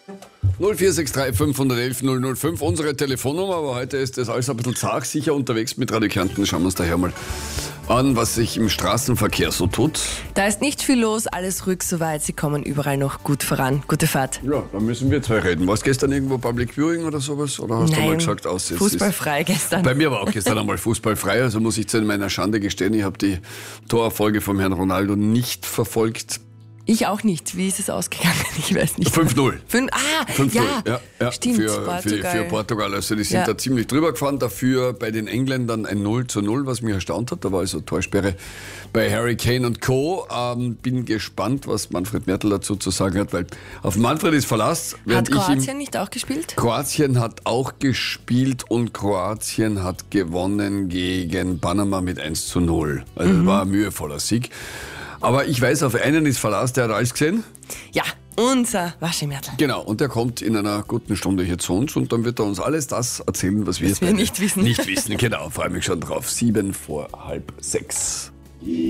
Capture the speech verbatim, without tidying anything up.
null vier sechs drei fünf eins eins null null fünf, unsere Telefonnummer, aber heute ist das alles ein bisschen zart, sicher unterwegs mit Radio Kärnten. Schauen wir uns daher mal an, was sich im Straßenverkehr so tut. Da ist nicht viel los, alles ruhig soweit, sie kommen überall noch gut voran. Gute Fahrt. Ja, da müssen wir zwei reden. Warst gestern irgendwo Public Viewing oder sowas? Oder hast Nein, du mal gesagt, aus jetzt fußballfrei ist, gestern. Bei mir war auch gestern einmal fußballfrei, also muss ich zu meiner Schande gestehen, ich habe die Torerfolge vom Herrn Ronaldo nicht verfolgt. Ich auch nicht. Wie ist es ausgegangen? Ich weiß nicht. fünf null. Fünf, ah, fünf null. ja, Ja, ja, stimmt. für, Portugal. Für, die, für Portugal. Also die sind Ja. da ziemlich drüber gefahren. Dafür bei den Engländern ein null zu null, was mich erstaunt hat. Da war also Torsperre bei Harry Kane und Co. Ähm, bin gespannt, was Manfred Mertl dazu zu sagen hat, weil auf Manfred ist Verlass. Hat ich Kroatien ihm, nicht auch gespielt? Kroatien hat auch gespielt und Kroatien hat gewonnen gegen Panama mit eins zu null. Also Mhm. war ein mühevoller Sieg. Aber ich weiß, auf einen ist Verlass, der hat alles gesehen. Ja, unser Waschemärtel. Genau, und der kommt in einer guten Stunde hier zu uns und dann wird er uns alles das erzählen, was wir, Was wir nicht wissen. Nicht wissen, genau, freue mich schon drauf. Sieben vor halb sechs.